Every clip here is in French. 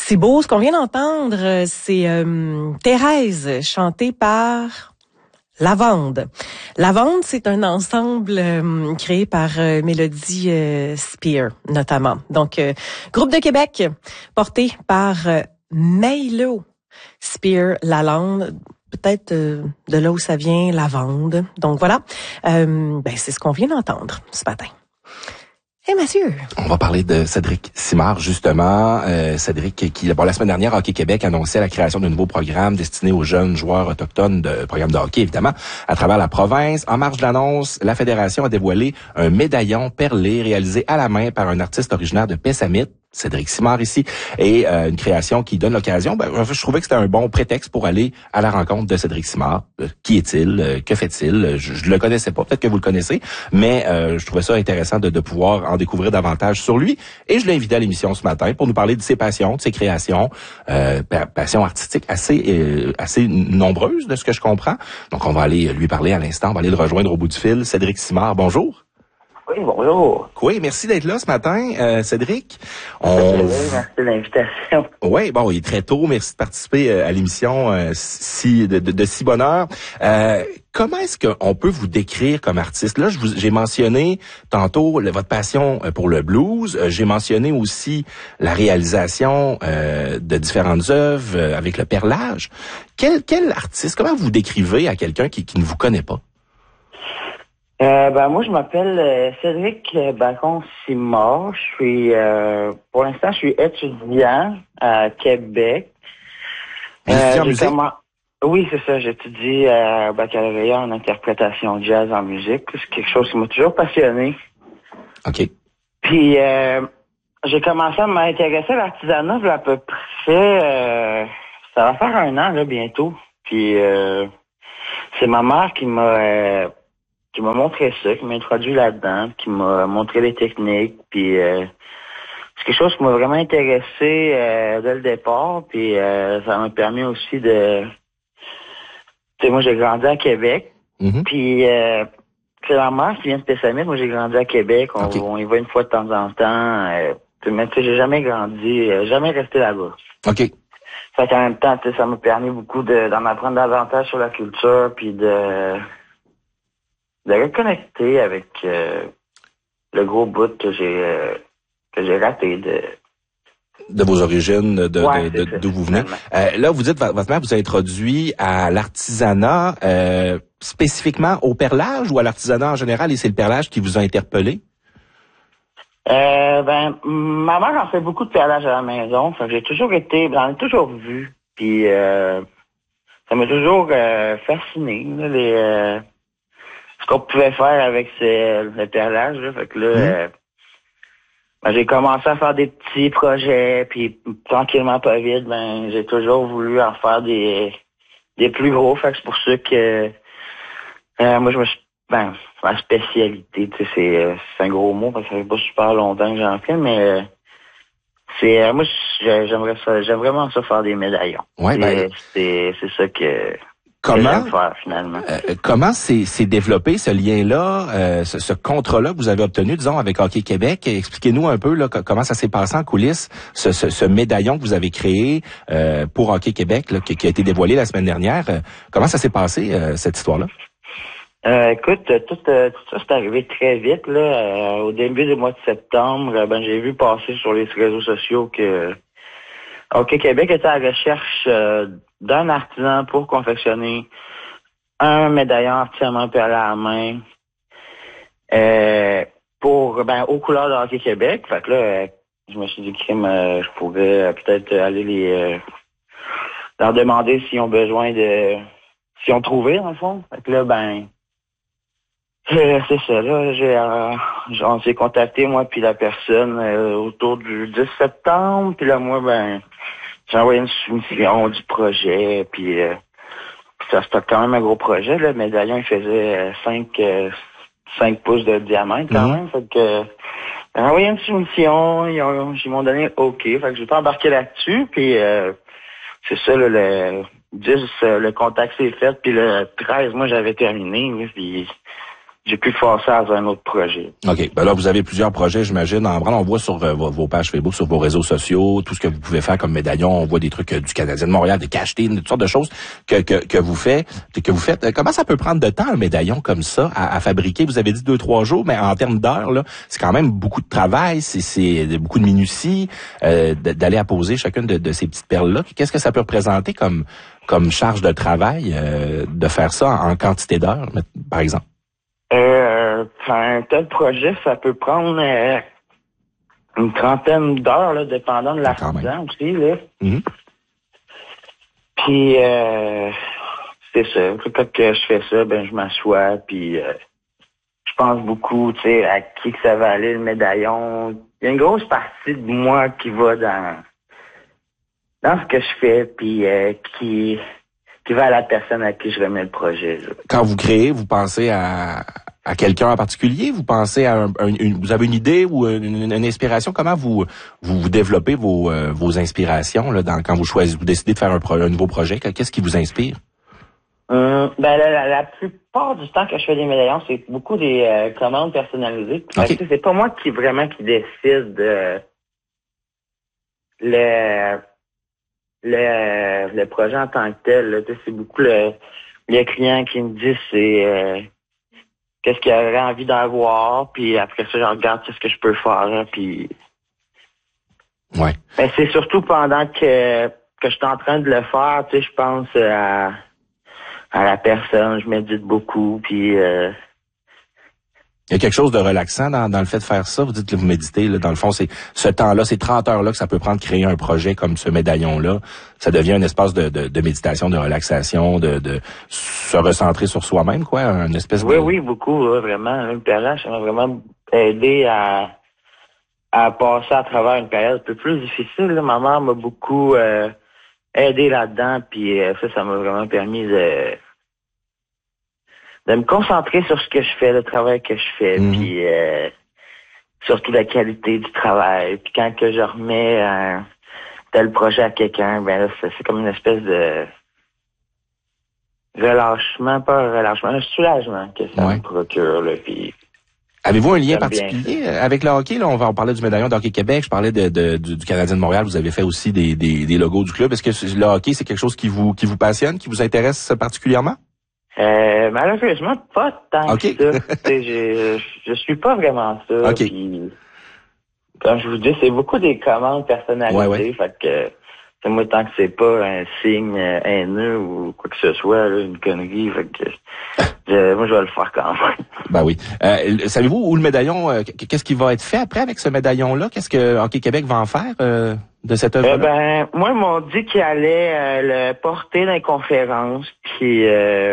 C'est beau, ce qu'on vient d'entendre, c'est Thérèse, chantée par Lavande. Lavande, c'est un ensemble créé par Mélodie Spear, notamment. Donc, groupe de Québec, porté par Mailo Spear Lalande. Peut-être de là où ça vient, Lavande. Donc voilà, c'est ce qu'on vient d'entendre ce matin. Mathieu. On va parler de Cédric Simard, justement. Cédric, qui, la semaine dernière, Hockey Québec annonçait la création d'un nouveau programme destiné aux jeunes joueurs autochtones, programme de hockey, évidemment, à travers la province. En marge d'annonce, la Fédération a dévoilé un médaillon perlé réalisé à la main par un artiste originaire de Pessamit, Cédric Simard ici, et une création qui donne l'occasion. Je trouvais que c'était un bon prétexte pour aller à la rencontre de Cédric Simard. Qui est-il? Que fait-il? Je le connaissais pas, peut-être que vous le connaissez, mais je trouvais ça intéressant de pouvoir en découvrir davantage sur lui. Et je l'ai invité à l'émission ce matin pour nous parler de ses passions, de ses créations, passions artistiques assez nombreuses de ce que je comprends. Donc on va aller lui parler à l'instant, on va aller le rejoindre au bout du fil. Cédric Simard, bonjour. Oui, bonjour. Oui, merci d'être là ce matin, Cédric. Merci de l'invitation. Oui, bon, il est très tôt. Merci de participer à l'émission de si bonne heure. Comment est-ce qu'on peut vous décrire comme artiste? Là, j'ai mentionné tantôt votre passion pour le blues. J'ai mentionné aussi la réalisation de différentes œuvres avec le perlage. Quel artiste, comment vous décrivez à quelqu'un qui ne vous connaît pas? Moi, je m'appelle Cédric Bacon-Simard. Je suis, pour l'instant, je suis étudiant à Québec. En musique? Oui, c'est ça. J'étudie baccalauréat en interprétation jazz en musique. C'est quelque chose qui m'a toujours passionné. OK. Puis, j'ai commencé à m'intéresser à l'artisanat à peu près, ça va faire 1 an, là, bientôt. Puis, c'est ma mère qui m'a montré ça, qui m'a introduit là-dedans, qui m'a montré les techniques, puis c'est quelque chose qui m'a vraiment intéressé dès le départ, puis ça m'a permis aussi de... Tu sais, moi, j'ai grandi à Québec, puis c'est ma mère qui vient de Pessamit, moi, j'ai grandi à Québec, on y va une fois de temps en temps, mais tu sais, j'ai jamais grandi, jamais resté là-bas. OK. Fait qu'en même temps, tu sais, ça m'a permis beaucoup d'en apprendre davantage sur la culture, puis de reconnecter avec le gros bout que j'ai raté de vos origines, ouais, d'où vous venez. Là, vous dites votre mère vous a introduit à l'artisanat, spécifiquement au perlage ou à l'artisanat en général, et c'est le perlage qui vous a interpellé? Ma mère en fait beaucoup de perlage à la maison. Fait que j'en ai toujours vu. Puis ça m'a toujours fasciné, là, ce qu'on pouvait faire avec le perlage, là. Fait que là, j'ai commencé à faire des petits projets, puis tranquillement, pas vite, j'ai toujours voulu en faire des plus gros. Fait que c'est pour ça que moi, ma spécialité, tu sais, c'est un gros mot, parce que ça fait pas super longtemps que j'en fais, mais moi, j'aime vraiment ça faire des médaillons. Ouais, c'est ça que... Comment faire, finalement. Comment s'est développé ce lien-là, ce contrat-là que vous avez obtenu, disons, avec Hockey Québec? Expliquez-nous un peu là, comment ça s'est passé en coulisses, ce médaillon que vous avez créé pour Hockey Québec, là, qui a été dévoilé la semaine dernière. Comment ça s'est passé, cette histoire-là? Écoute, tout ça c'est arrivé très vite. Là. Au début du mois de septembre, j'ai vu passer sur les réseaux sociaux que Hockey Québec était à la recherche d'un artisan pour confectionner un médaillon entièrement perlé à la main aux couleurs de Hockey Québec. Fait que là, je me suis dit que je pourrais peut-être aller leur demander s'ils ont besoin s'ils ont trouvé, dans le fond. Fait que là, c'est ça, là, on s'est contacté, moi puis la personne, autour du 10 septembre, puis là, moi, j'ai envoyé une soumission du projet, puis ça c'était quand même un gros projet, là. Le médaillon, il faisait 5 pouces de diamètre, quand même, fait que j'ai envoyé une soumission, ils m'ont donné OK, fait que j'ai pas embarqué là-dessus, puis c'est ça, là, le 10, le contact s'est fait, puis le 13, moi, j'avais terminé, puis j'ai pu faire ça dans un autre projet. OK. Ben là, vous avez plusieurs projets, j'imagine. En branle, on voit sur vos pages Facebook, sur vos réseaux sociaux, tout ce que vous pouvez faire comme médaillon. On voit des trucs du Canadien de Montréal, des cachetés, toutes sortes de choses que vous faites. Comment ça peut prendre de temps, un médaillon comme ça, à fabriquer? Vous avez dit 2-3 jours, mais en termes d'heures, là, c'est quand même beaucoup de travail, c'est beaucoup de minutie, d'aller apposer chacune de ces petites perles-là. Qu'est-ce que ça peut représenter comme charge de travail, de faire ça en quantité d'heures, par exemple? Un tel projet, ça peut prendre une trentaine d'heures, là, dépendant de l'artisan aussi, là. Mm-hmm. Puis, c'est ça. Quand que je fais ça, ben, je m'assois, puis je pense beaucoup, tu sais, à qui que ça va aller, le médaillon. Il y a une grosse partie de moi qui va dans ce que je fais, puis qui va à la personne à qui je remets le projet, là. Quand vous créez, vous pensez à quelqu'un en particulier? Vous pensez à vous avez une idée ou une inspiration? Comment vous développez vos inspirations là, quand vous décidez de faire un nouveau projet? Qu'est-ce qui vous inspire? Ben la plupart du temps que je fais des médaillons, c'est beaucoup des commandes personnalisées. Okay. C'est pas moi qui décide le projet en tant que tel. Là. C'est beaucoup les clients qui me disent c'est qu'est-ce qu'ils auraient envie d'avoir, puis après ça, je regarde ce que je peux faire, hein, puis... Ouais. Ben, c'est surtout pendant que je suis en train de le faire, tu sais, je pense à la personne, je médite beaucoup, puis... Il y a quelque chose de relaxant dans le fait de faire ça. Vous dites que vous méditez, là, dans le fond, c'est ce temps-là, ces 30 heures-là que ça peut prendre de créer un projet comme ce médaillon-là. Ça devient un espace de méditation, de relaxation, de se recentrer sur soi-même, quoi, une espèce de... Oui, beaucoup, là, vraiment. Une période, ça m'a vraiment aidé à passer à travers une période un peu plus difficile. Là. Ma mère m'a beaucoup aidé là-dedans, puis ça m'a vraiment permis de me concentrer sur ce que je fais, le travail que je fais, puis surtout la qualité du travail. Puis quand que je remets un tel projet à quelqu'un, ben là, c'est comme une espèce de relâchement, pas un relâchement, un soulagement que ça me procure, là, puis... Avez-vous un lien particulier avec le hockey? Là, on va en parler du médaillon d'Hockey Québec. Je parlais du Canadien de Montréal. Vous avez fait aussi des logos du club. Est-ce que le hockey, c'est quelque chose qui vous passionne, qui vous intéresse particulièrement? Malheureusement, pas tant que ça. Je suis pas vraiment ça. Okay. Puis, comme je vous dis, c'est beaucoup des commandes personnalisées. Ouais. Fait que, moi, tant que c'est pas un signe haineux ou quoi que ce soit, là, une connerie, fait que, moi, je vais le faire quand même. Ben oui. Savez-vous où le médaillon, qu'est-ce qui va être fait après avec ce médaillon-là? Qu'est-ce que Hockey Québec va en faire de cette œuvre-là? Moi, ils m'ont dit qu'ils allaient le porter dans les conférences, puis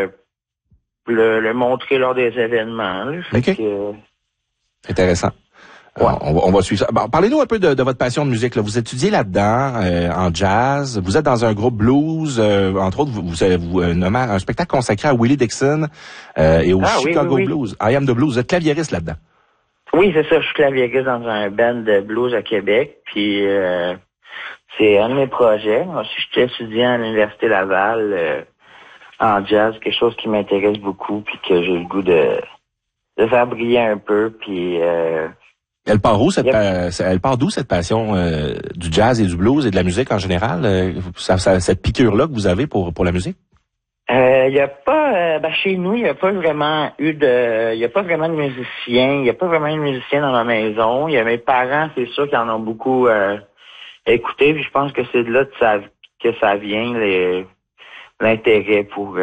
le montrer lors des événements. Là, fait que... Intéressant. Ouais. On va suivre ça. Bon, parlez-nous un peu de votre passion de musique. Là. Vous étudiez là-dedans, en jazz. Vous êtes dans un groupe blues. Entre autres, vous avez un spectacle consacré à Willie Dixon et au Chicago Blues. I Am the Blues. Vous êtes claviériste là-dedans. Oui, c'est ça. Je suis claviériste dans un band de blues à Québec. Puis c'est un de mes projets. Moi aussi, je suis étudiant à l'Université Laval en jazz. Quelque chose qui m'intéresse beaucoup puis que j'ai le goût de faire briller un peu. Puis... Elle part où elle part d'où cette passion du jazz et du blues et de la musique en général? Cette piqûre-là que vous avez pour la musique? Il y a pas chez nous, il y a pas vraiment de musiciens, il y a pas vraiment de musiciens dans ma maison. Il y a mes parents, c'est sûr qu'ils en ont beaucoup écouté, puis je pense que c'est de là que ça vient l'intérêt pour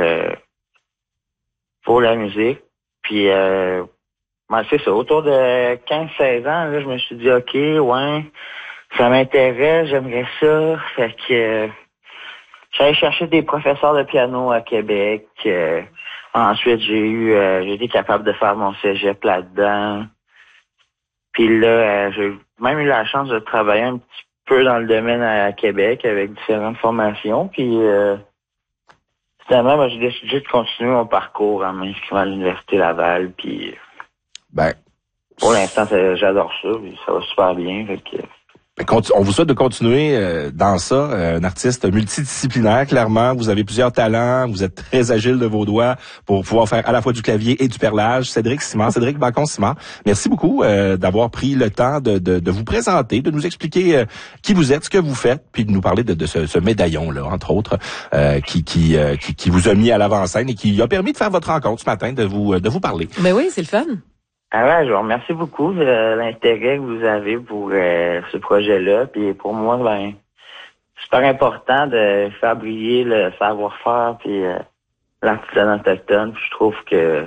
la musique. Puis c'est ça, autour de 15-16 ans, là, je me suis dit, OK, ouais, ça m'intéresse, j'aimerais ça. Fait que j'allais chercher des professeurs de piano à Québec. Ensuite, j'ai été capable de faire mon cégep là-dedans. Puis là, j'ai même eu la chance de travailler un petit peu dans le domaine à Québec avec différentes formations. Puis finalement, j'ai décidé de continuer mon parcours en m'inscrivant à l'Université Laval. Puis... Ben, pour l'instant, j'adore ça, ça va super bien. Fait que... On vous souhaite de continuer dans ça, un artiste multidisciplinaire, clairement. Vous avez plusieurs talents, vous êtes très agile de vos doigts pour pouvoir faire à la fois du clavier et du perlage. Cédric Bacon-Simard, merci beaucoup d'avoir pris le temps de vous présenter, de nous expliquer qui vous êtes, ce que vous faites, puis de nous parler de ce médaillon-là, entre autres, qui vous a mis à l'avant-scène et qui a permis de faire votre rencontre ce matin, de vous parler. Mais oui, c'est le fun. Ah ouais, je vous remercie beaucoup de l'intérêt que vous avez pour ce projet-là. Puis pour moi, super important de faire briller le savoir-faire puis l'artisanat autochtone. Puis je trouve que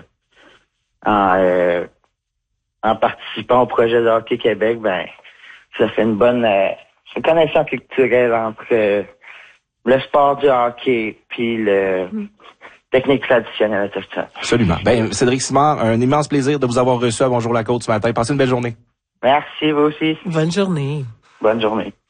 en participant au projet de Hockey Québec, ça fait une bonne connexion culturelle entre le sport du hockey puis le technique traditionnelle autochtone. Absolument. Cédric Simard, un immense plaisir de vous avoir reçu à Bonjour la Côte ce matin. Passez une belle journée. Merci, vous aussi. Bonne journée. Bonne journée.